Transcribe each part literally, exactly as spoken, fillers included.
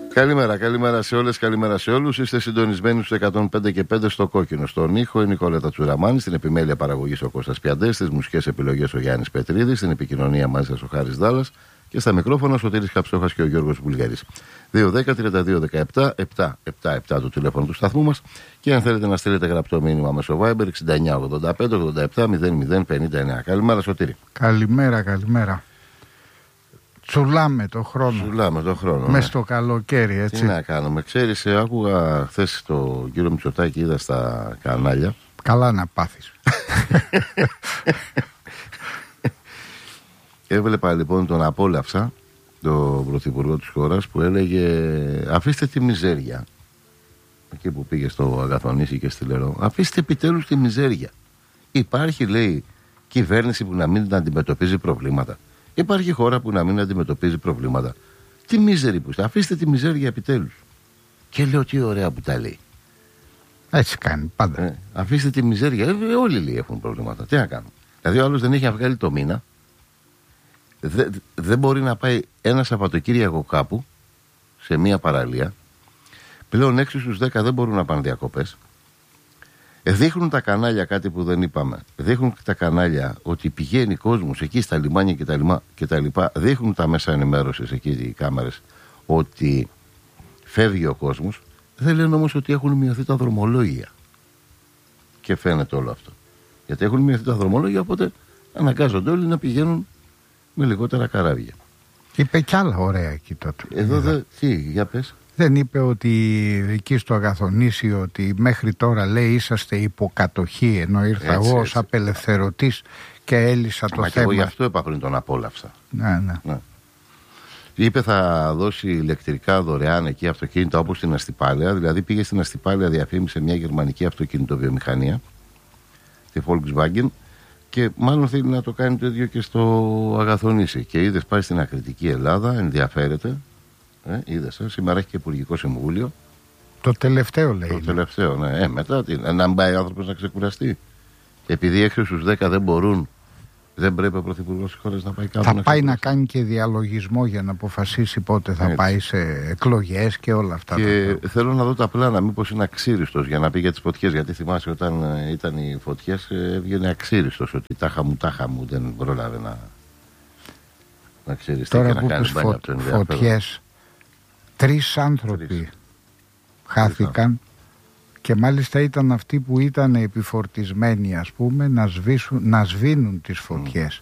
Καλημέρα, καλημέρα σε όλες, καλημέρα σε όλους. Είστε συντονισμένοι στους εκατόν πέντε και πέντε στο Κόκκινο. Στον ήχο η Νικόλετα Τσουραμάνη, στην επιμέλεια παραγωγής ο Κώστας Πιαντές, στις μουσικές επιλογές ο Γιάννης Πετρίδης, στην επικοινωνία μαζί σας ο Χάρης Δάλλας και στα μικρόφωνα ο Σωτήρης Καψόχας και ο Γιώργος Βουλγαρής. δύο δέκα τριάντα δύο δεκαεπτά επτακόσια εβδομήντα επτά το τηλέφωνο του σταθμού μας και αν θέλετε να στείλετε γραπτό μήνυμα μέσω Viber εξήντα εννιά ογδόντα πέντε ογδόντα επτά μηδέν μηδέν πενήντα εννιά. Καλημέρα Σωτήρη. Καλημέρα, καλημέρα. Τσουλάμε το χρόνο. Τσουλάμε το χρόνο. Μες ναι. στο καλοκαίρι, έτσι. Τι να κάνουμε, ξέρεις, άκουγα χθες τον κύριο Μητσοτάκη, είδα στα κανάλια. Καλά να πάθεις. Έβλεπα λοιπόν τον Απόλαυσα, τον πρωθυπουργό της χώρας, που έλεγε αφήστε τη μιζέρια. Εκεί που πήγε στο Αγαθονήσι και στη Λερό, αφήστε επιτέλους τη μιζέρια. Υπάρχει, λέει, κυβέρνηση που να μην αντιμετωπίζει προβλήματα. Υπάρχει χώρα που να μην αντιμετωπίζει προβλήματα. Τι μίζερη που είστε, αφήστε τη μιζέρια επιτέλους. Και λέω τι ωραία που τα λέει. Έτσι κάνει πάντα. Ε, αφήστε τη μιζέρια. Ε, όλοι λέει έχουν προβλήματα. Τι να κάνουμε. Δηλαδή ο άλλος δεν έχει βγάλει το μήνα. Δεν δε μπορεί να πάει ένα Σαββατοκύριακο κάπου σε μία παραλία. Πλέον έξι στους δέκα δεν μπορούν να πάνε διακοπές. Δείχνουν τα κανάλια κάτι που δεν είπαμε. Δείχνουν τα κανάλια ότι πηγαίνει κόσμος εκεί στα λιμάνια και τα, λιμα, και τα λοιπά. Δείχνουν τα μέσα ενημέρωσης εκεί οι κάμερες ότι φεύγει ο κόσμος. Δεν λένε όμως ότι έχουν μειωθεί τα δρομολόγια. Και φαίνεται όλο αυτό. Γιατί έχουν μειωθεί τα δρομολόγια, οπότε αναγκάζονται όλοι να πηγαίνουν με λιγότερα καράβια. Είπε κι άλλα ωραία εκεί τότε. Εδώ δε, τι, για πες. Δεν είπε ότι εκεί στο Αγαθονήσι ότι μέχρι τώρα λέει είσαστε υποκατοχή, ενώ ήρθα έτσι, εγώ έτσι. ως απελευθερωτής και έλυσα το Μα θέμα. και εγώ γι' αυτό είπα πριν τον Απόλαυσα. Ναι, ναι. Ναι. Είπε θα δώσει ηλεκτρικά δωρεάν εκεί αυτοκίνητα όπως στην Αστυπάλαια. Δηλαδή πήγε στην Αστυπάλαια, διαφήμισε μια γερμανική αυτοκινητοβιομηχανία, τη Volkswagen, και μάλλον θέλει να το κάνει το ίδιο και στο Αγαθονήσι. Και είδες, πάει στην Ακριτική Ελλάδα, ενδιαφέρεται. Ε, είδες, ε, σήμερα έχει και Υπουργικό Συμβούλιο. Το τελευταίο λέει. Το είναι. τελευταίο, ναι. Ε, μετά τι, να μην πάει ο άνθρωπος να ξεκουραστεί. Επειδή έξι στους δέκα δεν μπορούν, δεν πρέπει ο Πρωθυπουργός της χώρας να πάει κάπου. Θα να πάει να κάνει και διαλογισμό για να αποφασίσει πότε θα έτσι. πάει σε εκλογές και όλα αυτά. Και τα... θέλω να δω τα πλάνα, μήπως είναι αξίριστος για να πει για τις φωτιές. Γιατί θυμάσαι όταν ήταν οι φωτιές, έβγαινε αξίριστος ότι τάχα μου, τάχα μου, δεν πρόλαβε να, να ξυριστεί. Τώρα και που να κάνει φω... φωτιές, τρεις άνθρωποι τρεις. χάθηκαν. Και μάλιστα ήταν αυτοί που ήταν επιφορτισμένοι, ας πούμε, να, σβήσουν, να σβήνουν τις φωτιές.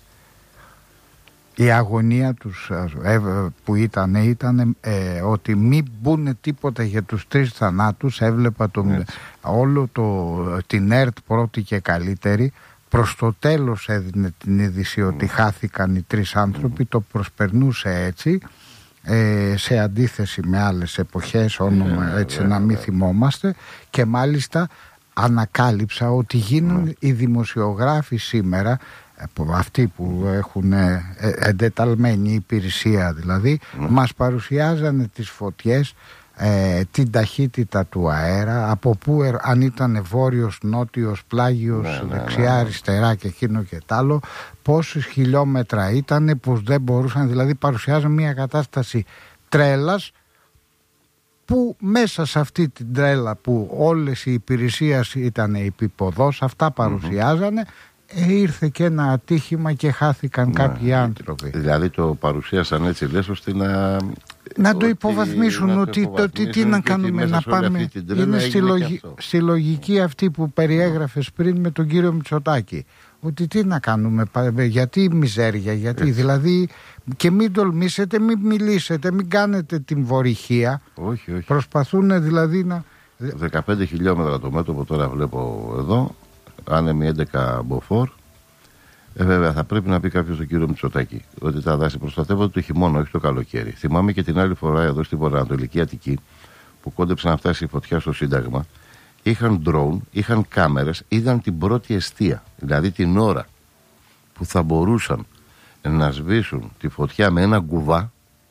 Mm. Η αγωνία τους ε, που ήταν, ήταν ε, ότι μην μπουν τίποτα για τους τρεις θανάτους. Έβλεπα τον, όλο το, την ΕΡΤ πρώτη και καλύτερη. Προς το τέλος έδινε την είδηση ότι mm. χάθηκαν οι τρεις άνθρωποι. Mm. Το προσπερνούσε έτσι. Ε, σε αντίθεση με άλλες εποχές, όνομα yeah, έτσι yeah, να μην yeah. θυμόμαστε, και μάλιστα ανακάλυψα ότι γίνουν yeah. οι δημοσιογράφοι σήμερα, αυτοί που έχουν ε, εντεταλμένη υπηρεσία δηλαδή, yeah. μας παρουσιάζανε τις φωτιές, ε, την ταχύτητα του αέρα, από πού ε, αν ήταν βόρειος, νότιος, πλάγιος, yeah, δεξιά, yeah, yeah. αριστερά και εκείνο και τ' άλλο, πόσους χιλιόμετρα ήταν, πως δεν μπορούσαν, δηλαδή παρουσιάζαν μια κατάσταση τρέλας, που μέσα σε αυτή την τρέλα που όλες οι υπηρεσίες ήταν επιποδός, αυτά παρουσιάζανε, mm-hmm. ε, ήρθε και ένα ατύχημα και χάθηκαν ναι. κάποιοι άνθρωποι. Δηλαδή το παρουσίασαν έτσι, λες, ώστε να... Να το υποβαθμίσουν, να ότι, το, ότι τι να κάνουμε, να πάμε. Είναι στη, λογι... στη λογική αυτή που περιέγραφες πριν με τον κύριο Μητσοτάκη. Ότι τι να κάνουμε, γιατί μιζέρια, γιατί έτσι. Δηλαδή, και μην τολμήσετε, μην μιλήσετε, μην κάνετε την βορυχία. Όχι, όχι. Προσπαθούν δηλαδή να... δεκαπέντε χιλιόμετρα το μέτωπο τώρα βλέπω εδώ, άνεμοι έντεκα μποφόρ. Ε, βέβαια, θα πρέπει να πει κάποιο στον κύριο Μητσοτάκη ότι τα δάση προστατεύονται το χειμώνα, όχι το καλοκαίρι. Θυμάμαι και την άλλη φορά εδώ στη Βορειοανατολική Αττική που κόντεψε να φτάσει η φωτιά στο Σύνταγμα. Είχαν ντρόουν, είχαν κάμερες, είδαν την πρώτη εστία, δηλαδή την ώρα που θα μπορούσαν να σβήσουν τη φωτιά με ένα κουβά.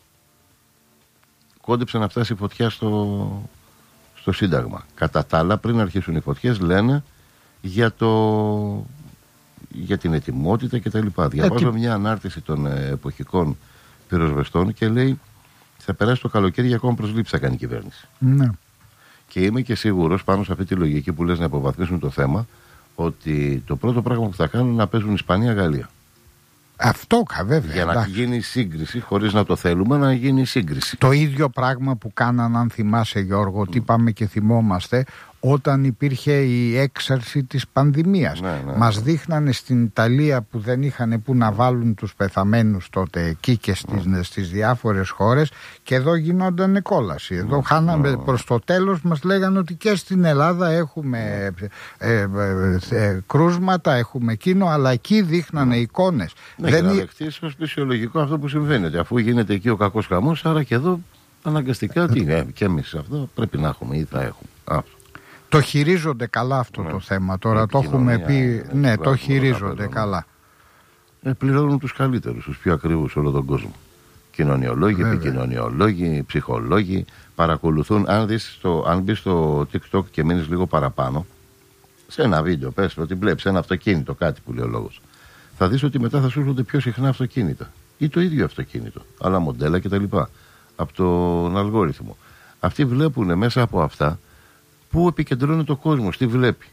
Κόντεψε να φτάσει η φωτιά στο, στο Σύνταγμα. Κατά τα άλλα, πριν αρχίσουν οι φωτιές, λένε για το... για την ετοιμότητα κτλ. Διαβάζω Ετι... μια ανάρτηση των εποχικών πυροσβεστών και λέει θα περάσει το καλοκαίρι για ακόμα προσλήψεις θα κάνει η κυβέρνηση. Ναι. Και είμαι και σίγουρος πάνω σε αυτή τη λογική που λες να υποβαθμίσουν το θέμα, ότι το πρώτο πράγμα που θα κάνουν είναι να παίζουν Ισπανία-Γαλλία. Αυτό βέβαια. Για να εντάξει. γίνει σύγκριση, χωρίς να το θέλουμε, να γίνει σύγκριση. Το ίδιο πράγμα που κάναν, αν θυμάσαι Γιώργο, ότι είπαμε και θυμόμαστε, όταν υπήρχε η έξαρση της πανδημίας. Ναι, ναι, Μας ναι. δείχνανε στην Ιταλία που δεν είχαν που να βάλουν τους πεθαμένους τότε εκεί και στις, ναι. στις διάφορες χώρες, και εδώ γινόταν κόλαση. Εδώ ναι, χάναμε ναι. προς το τέλος, μας λέγανε ότι και στην Ελλάδα έχουμε ε, ε, ε, ε, κρούσματα, έχουμε εκείνο, αλλά εκεί δείχνανε ναι. εικόνες. Ναι, δεν... και να δεχτείς ως φυσιολογικό αυτό που συμβαίνει. Αφού γίνεται εκεί ο κακός χαμός, άρα και εδώ αναγκαστικά τι είναι. Και εμείς αυτό πρέπει να έχουμε ή θα έχουμε. Αυτό. Το χειρίζονται καλά αυτό ναι. το θέμα. Τώρα το έχουμε πει. Ναι, ναι το χειρίζονται ναι. καλά. Ε, πληρώνουν τους καλύτερους, τους πιο ακριβούς σε όλο τον κόσμο. Κοινωνιολόγοι, επικοινωνιολόγοι, ψυχολόγοι. Παρακολουθούν. Αν, δεις το, αν μπεις στο TikTok και μείνεις λίγο παραπάνω, σε ένα βίντεο, πες ότι βλέπεις ένα αυτοκίνητο, κάτι που λέει ο λόγος, θα δεις ότι μετά θα σου έρχονται πιο συχνά αυτοκίνητα. Ή το ίδιο αυτοκίνητο. Άλλα μοντέλα κτλ. Από τον αλγόριθμο. Αυτοί βλέπουν μέσα από αυτά πού επικεντρώνεται ο κόσμος, τι βλέπει.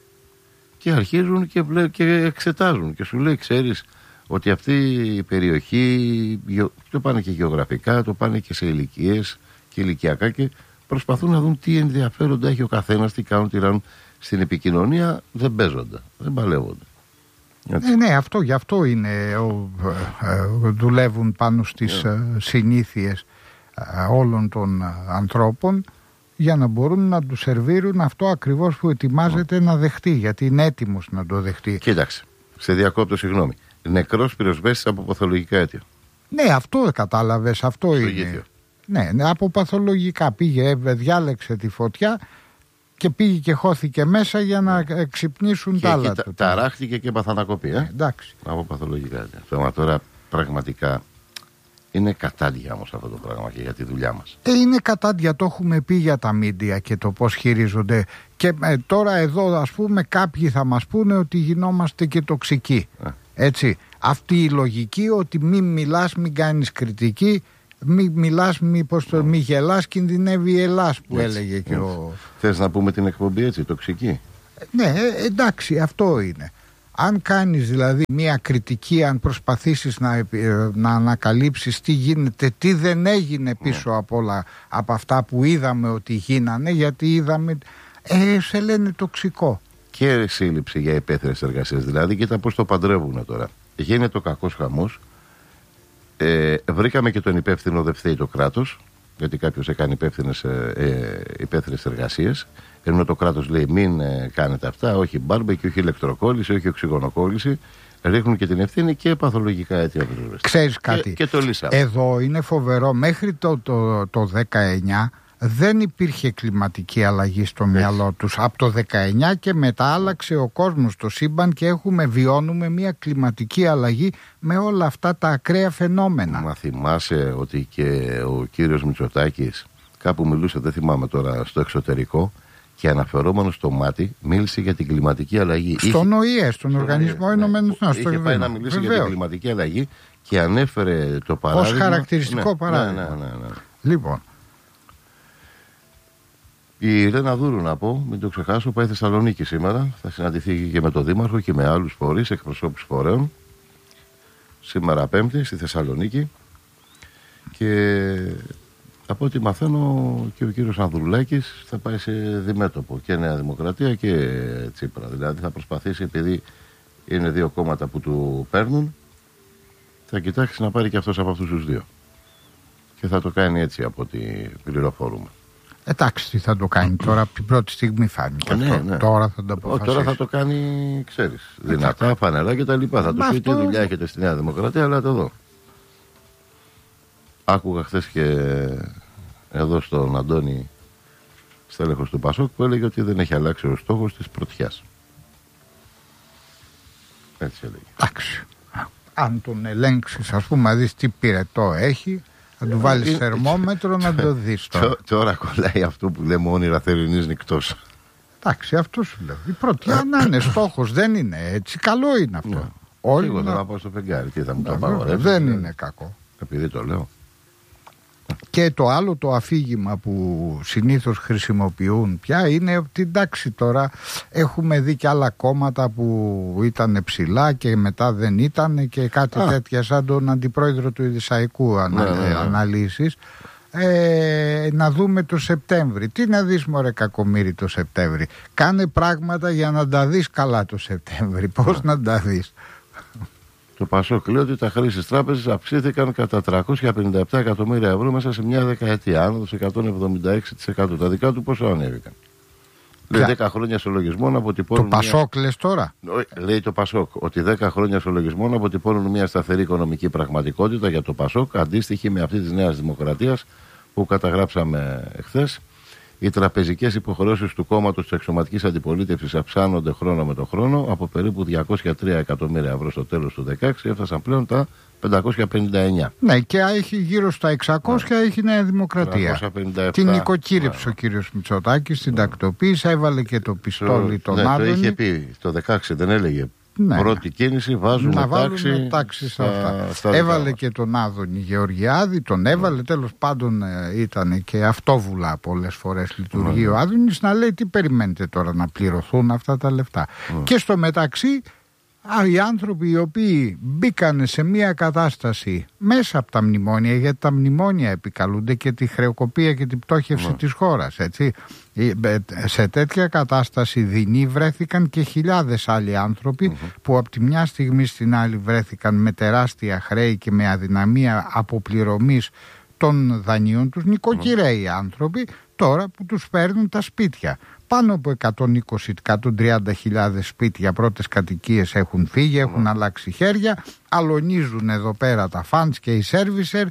Και αρχίζουν και, βλέ, και εξετάζουν. Και σου λέει, ξέρεις, ότι αυτή η περιοχή το πάνε και γεωγραφικά, το πάνε και σε ηλικίες και ηλικιακά, και προσπαθούν να δουν τι ενδιαφέροντα έχει ο καθένας, τι κάνουν, τι ράνουν. Στην επικοινωνία δεν παίζονται, δεν παλεύονται. Ε, ναι, αυτό γι' αυτό είναι. Ο, ε, ε, δουλεύουν πάνω στις yeah. ε, συνήθειες ε, όλων των ε, ανθρώπων, για να μπορούν να του σερβίρουν αυτό ακριβώς που ετοιμάζεται mm. να δεχτεί, γιατί είναι έτοιμος να το δεχτεί. Κοίταξε, σε διακόπτω, συγγνώμη. Νεκρός πυροσβέστης από παθολογικά αίτια. Ναι, αυτό κατάλαβες, αυτό στο είναι. Γήθιο. Ναι, ναι, από παθολογικά πήγε, διάλεξε τη φωτιά και πήγε και χώθηκε μέσα για να ξυπνήσουν και τα άλλα. Τα, ταράχτηκε και παθανακοπή, ε? Εντάξει. Από παθολογικά αίτια. Αυτό τώρα πραγματικά είναι κατάντια όμως αυτό το πράγμα και για τη δουλειά μας. Ε, είναι κατάντια, το έχουμε πει για τα μίντια και το πώς χειρίζονται. Και ε, τώρα εδώ ας πούμε κάποιοι θα μας πούνε ότι γινόμαστε και τοξικοί. Ε. Έτσι. Αυτή η λογική ότι μη μιλάς, μην κάνεις κριτική, μη μιλάς, μήπως το μη γελάς, κινδυνεύει η Ελλάς που έτσι, έλεγε και έτσι. ο... Θες να πούμε την εκπομπή έτσι, τοξική? Ναι, ε, εντάξει, αυτό είναι. Αν κάνεις δηλαδή μια κριτική, αν προσπαθήσεις να, να ανακαλύψεις τι γίνεται, τι δεν έγινε πίσω yeah. από όλα από αυτά που είδαμε ότι γίνανε, γιατί είδαμε, ε, σε λένε τοξικό. Και σύλληψη για υπαίθριες εργασίες. Δηλαδή, κοίτα πώς το παντρεύουν τώρα. Γίνεται ο κακός χαμός. Ε, βρήκαμε και τον υπεύθυνο, δεν φταίει το κράτος, γιατί κάποιος έκανε υπεύθυνες ε, υπαίθριες εργασίες. Ενώ το κράτος λέει μην ε, κάνετε αυτά, όχι μπάρμπεκι, όχι ηλεκτροκόλληση, όχι οξυγονοκόλληση. Ρίχνουν και την ευθύνη και παθολογικά αίτια. Ξέρεις κάτι, και, και το λύσαμε. Εδώ είναι φοβερό, μέχρι το, το, το δεκαεννιά δεν υπήρχε κλιματική αλλαγή στο Έτσι. μυαλό τους. Από το δεκαεννιά και μετά άλλαξε ο κόσμος, το σύμπαν, και έχουμε, βιώνουμε μια κλιματική αλλαγή με όλα αυτά τα ακραία φαινόμενα. Μα θυμάσαι ότι και ο κύριος Μητσοτάκης κάπου μιλούσε, δεν θυμάμαι τώρα, στο εξωτερικό, και αναφερόμενο στο μάτι μίλησε για την κλιματική αλλαγή. Στον ΟΗΕ, στον Οργανισμό Ηνωμένων Εθνών. Είχε πάει να μιλήσει Βεβαίως. για την κλιματική αλλαγή και ανέφερε το παράδειγμα. Ως χαρακτηριστικό ναι, παράδειγμα. Ναι, ναι, ναι, ναι. Λοιπόν. Η Ρένα Δούρου, να πω, μην το ξεχάσω, πάει Θεσσαλονίκη σήμερα. Θα συναντηθεί και με τον Δήμαρχο και με άλλους φορείς, εκπροσώπους φορέων. Σήμερα Πέμπτη στη Θεσσαλονίκη. Και από ό,τι μαθαίνω και ο κύριος Ανδρουλάκης θα πάει σε διμέτωπο και Νέα Δημοκρατία και Τσίπρα. Δηλαδή θα προσπαθήσει, επειδή είναι δύο κόμματα που του παίρνουν, θα κοιτάξει να πάρει και αυτός από αυτούς τους δύο. Και θα το κάνει έτσι από ό,τι πληροφορούμε. Εντάξει, τι θα το κάνει τώρα, από την πρώτη στιγμή φάνηκε. Ναι, αυτό. Ναι. Τώρα θα το αποφασίσει. Τώρα θα το κάνει, ξέρεις, δυνατά, φανερά και τα λοιπά. Θα του πει τι δουλειά έχετε στη Νέα Δημοκρατία, αλλά το δω. Άκουγα χθες και εδώ στον Αντώνη, στέλεχος του Πασόκ, που έλεγε ότι δεν έχει αλλάξει ο στόχος της πρωτιάς. Έτσι έλεγε. Εντάξει. Αν τον ελέγξεις, ας πούμε, να δεις τι πυρετό έχει, θα του βάλεις ε, θερμόμετρο να το δεις τώρα. Τώρα κολλάει αυτό που λέμε όνειρα θερινής νυκτός. Εντάξει, αυτό σου λέω. Η πρωτιά να είναι στόχος, δεν είναι έτσι. Καλό είναι αυτό. Ναι. Όλοι εγώ να... θα πάω στο φεγγάρι, τι θα μου τα πάω. Δεν είναι κακό. Επειδή το λέω. Και το άλλο το αφήγημα που συνήθως χρησιμοποιούν πια είναι ότι εντάξει, τώρα έχουμε δει και άλλα κόμματα που ήταν ψηλά και μετά δεν ήταν και κάτι Α. τέτοια, σαν τον αντιπρόεδρο του Ειδησαϊκού ανα... ναι, ναι, ναι. αναλύσεις. Ε, να δούμε το Σεπτέμβρη. Τι να δεις μωρέ κακομοίρη το Σεπτέμβρη? Κάνε πράγματα για να τα δεις καλά το Σεπτέμβρη. Πώς να τα δεις? Το Πασόκ λέει ότι τα χρέη στις τράπεζες αυξήθηκαν κατά τριακόσια πενήντα επτά εκατομμύρια ευρώ μέσα σε μια δεκαετία, άνοδος εκατόν εβδομήντα έξι τοις εκατό. Τα δικά του πόσο ανέβηκαν? Λέει δέκα χρόνια συλλογισμών αποτυπώνουν. Το Πασόκ μια... λες τώρα? Λέει το Πασόκ ότι δέκα χρόνια συλλογισμών αποτυπώνουν μια σταθερή οικονομική πραγματικότητα για το Πασόκ, αντίστοιχη με αυτή της Νέας Δημοκρατίας που καταγράψαμε εχθές. Οι τραπεζικές υποχρεώσεις του κόμματος της εξωματικής αντιπολίτευσης αυξάνονται χρόνο με το χρόνο. Από περίπου διακόσια τρία εκατομμύρια ευρώ στο τέλος του δύο χιλιάδες δεκαέξι έφτασαν πλέον τα πεντακόσια πενήντα εννιά. Ναι, και έχει γύρω στα εξακόσια, ναι. Έχει Νέα Δημοκρατία. Την νοικοκύρεψε, ναι, ο κύριος Μητσοτάκης, την, ναι, τακτοποίησε, έβαλε και το πιστόλι τον, ναι, Άδωνη. Το είχε πει το δεκαέξι, δεν έλεγε? Ναι. Πρώτη κίνηση, βάζουμε να τάξη, τάξη στα αυτά. Στα έβαλε και τον Άδωνη Γεωργιάδη, τον έβαλε. Mm. Τέλος πάντων ήταν και αυτόβουλα πολλές φορές λειτουργεί mm. ο Άδωνης, να λέει τι περιμένετε τώρα να πληρωθούν αυτά τα λεφτά. Mm. Και στο μεταξύ οι άνθρωποι οι οποίοι μπήκαν σε μια κατάσταση μέσα από τα μνημόνια, γιατί τα μνημόνια επικαλούνται και τη χρεοκοπία και την πτώχευση mm. της χώρας, έτσι. Σε τέτοια κατάσταση δεινή βρέθηκαν και χιλιάδες άλλοι άνθρωποι mm-hmm. που από τη μια στιγμή στην άλλη βρέθηκαν με τεράστια χρέη και με αδυναμία αποπληρωμής των δανείων τους, νοικοκυρέοι mm. άνθρωποι, τώρα που τους παίρνουν τα σπίτια. Πάνω από εκατόν είκοσι με εκατόν τριάντα χιλιάδες σπίτια, πρώτες κατοικίες έχουν φύγει, έχουν mm. αλλάξει χέρια, αλωνίζουν εδώ πέρα τα φαντς και οι σέρβισερ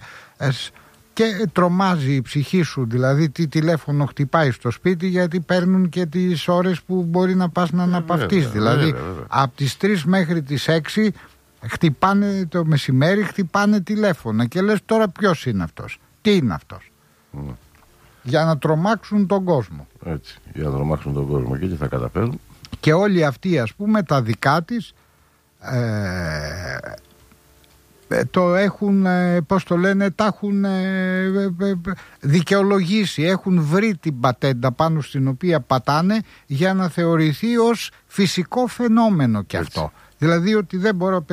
και τρομάζει η ψυχή σου, δηλαδή τι τηλέφωνο χτυπάει στο σπίτι, γιατί παίρνουν και τις ώρες που μπορεί να πας να αναπαυτείς, δηλαδή βέβαια, βέβαια. από τις τρεις μέχρι τις έξι χτυπάνε το μεσημέρι, χτυπάνε τηλέφωνα και λες τώρα ποιος είναι αυτός, τι είναι αυτός. Mm. Για να τρομάξουν τον κόσμο. Έτσι, για να τρομάξουν τον κόσμο και τι θα καταφέρουν. Και όλοι αυτοί, ας πούμε, τα δικά της ε, το έχουν, ε, πώς το λένε, τα έχουν ε, ε, δικαιολογήσει. Έχουν βρει την πατέντα πάνω στην οποία πατάνε για να θεωρηθεί ως φυσικό φαινόμενο κι αυτό. Έτσι. Δηλαδή ότι δεν μπορώ,